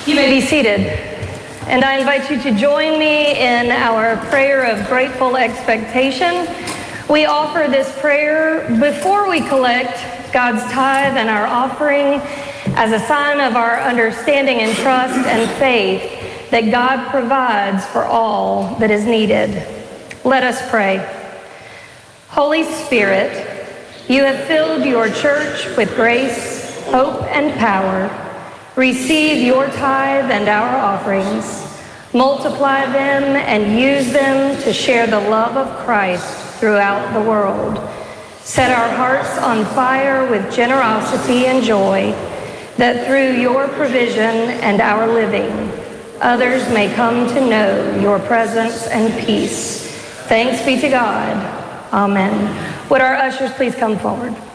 You may be seated. And I invite you to join me in our prayer of grateful expectation. We offer this prayer before we collect God's tithe and our offering as a sign of our understanding and trust and faith that God provides for all that is needed. Let us pray. Holy Spirit, you have filled your church with grace, hope, and power. Receive your tithe and our offerings. Multiply them and use them to share the love of Christ throughout the world. Set our hearts on fire with generosity and joy, that through your provision and our living, others may come to know your presence and peace. Thanks be to God. Amen. Would our ushers please come forward?